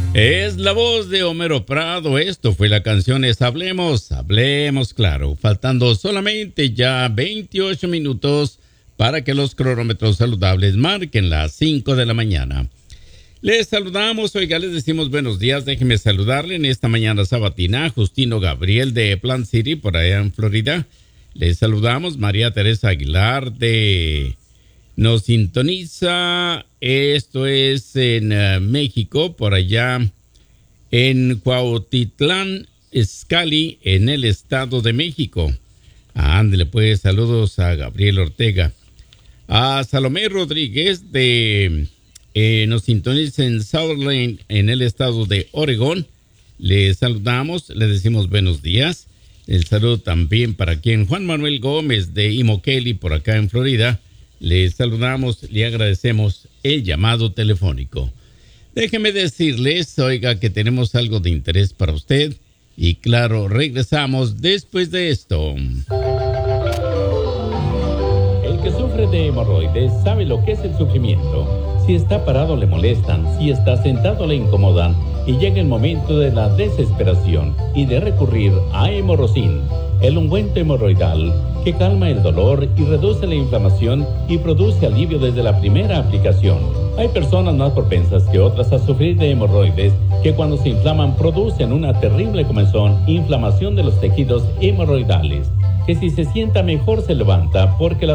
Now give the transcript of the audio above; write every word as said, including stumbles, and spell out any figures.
Es la voz de Homero Prado. Esto fue la canción es Hablemos, Hablemos Claro. Faltando solamente ya veintiocho minutos para que los cronómetros saludables marquen las cinco de la mañana. Les saludamos, oiga, les decimos buenos días. Déjenme saludarle en esta mañana sabatina a Justino Gabriel de Plant City, por allá en Florida. Les saludamos María Teresa Aguilar de... Nos sintoniza, esto es en uh, México, por allá en Cuautitlán, Izcalli, en el Estado de México. Ándele pues, saludos a Gabriel Ortega. A Salomé Rodríguez de... Eh, nos sintoniza en Southland, en el Estado de Oregón. Le saludamos, le decimos buenos días. El saludo también para quien Juan Manuel Gómez de Immokalee, por acá en Florida. Le saludamos, le agradecemos el llamado telefónico. Déjeme decirles, oiga, que tenemos algo de interés para usted. Y claro, regresamos después de esto. El que sufre de hemorroides sabe lo que es el sufrimiento. Si está parado le molestan, si está sentado le incomodan. Y llega el momento de la desesperación y de recurrir a Hemorrocin, el ungüento hemorroidal que calma el dolor y reduce la inflamación y produce alivio desde la primera aplicación. Hay personas más propensas que otras a sufrir de hemorroides que cuando se inflaman producen una terrible comezón, inflamación de los tejidos hemorroidales, que si se sienta mejor se levanta porque la